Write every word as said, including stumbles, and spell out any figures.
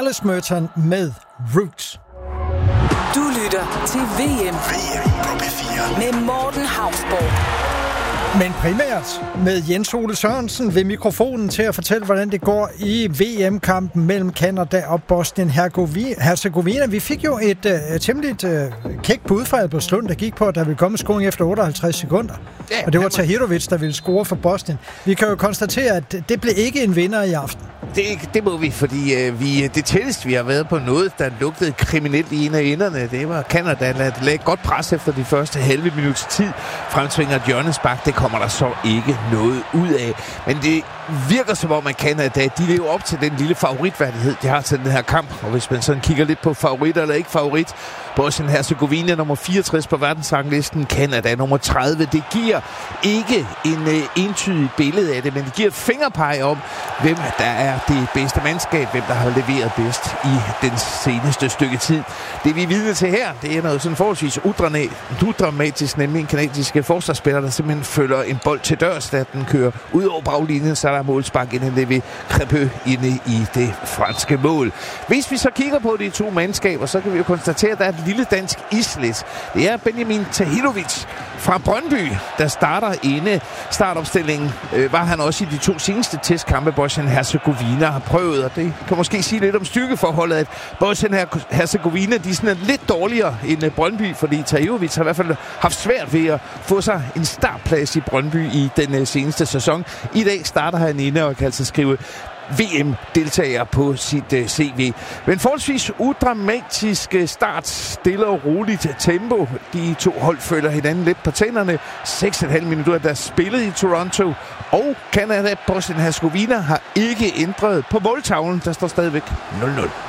Carlos Merton med Roots. Du lytter til V M. V M på P fire. Med Morten Hausborg. Men primært med Jens Ole Sørensen ved mikrofonen til at fortælle, hvordan det går i V M-kampen mellem Canada og Bosnien-Herzegovina. Vi fik jo et uh, temmelig uh, kæk bud fra Albertslund, der gik på, at der ville komme scoring efter otteoghalvtreds sekunder. Ja, og det var Tahirovic, der ville score for Bosnien. Vi kan jo konstatere, at det blev ikke en vinder i aften. Det, det må vi, fordi øh, vi, det tætteste, vi har været på noget, der lugtede kriminelt i en af enderne. Det var Canada, der lagde godt pres efter de første halve minuts tid. Fremtvinger hjørnespark, det kommer der så ikke noget ud af. Men det virker som om, at Canada, de lever op til den lille favoritværdighed, de har til den her kamp. Og hvis man sådan kigger lidt på favorit eller ikke favorit, Bosnien-Herzegovina nummer fireogtres på verdensranglisten, Canada nummer tredive. Det giver ikke en øh, entydig billede af det, men det giver et fingerpeg om, hvem der er det bedste mandskab, hvem der har leveret bedst i den seneste stykke tid. Det vi er vidne til her, det er noget sådan forholdsvis udramatisk, nemlig en kanadisk forsvarsspiller, der simpelthen følger en bold til dørs, da den kører ud over baglinjen, så er der målspark inden ved Crépeux inde i det franske mål. Hvis vi så kigger på de to mandskaber, så kan vi jo konstatere, at der er et lille dansk islet. Det er Benjamin Tahirovic fra Brøndby, der starter inde. Startopstillingen øh, var han også i de to seneste testkampe, Bosnien-Herzegovina har prøvet, og det kan måske sige lidt om styrkeforholdet, at Bosnien-Herzegovina, de er sådan lidt dårligere end Brøndby, fordi Tahirovic har i hvert fald haft svært ved at få sig en startplads i Brøndby i den seneste sæson. I dag starter han inde og kan altså skrive V M-deltager på sit uh, C V. Men forholdsvis udramatisk start, stille og roligt tempo. De to hold følger hinanden lidt på tænderne. seks komma fem minutter, der spillet i Toronto. Og Canada, Bosnien-Herzegovina har ikke ændret på måltavlen. Der står stadigvæk nul nul.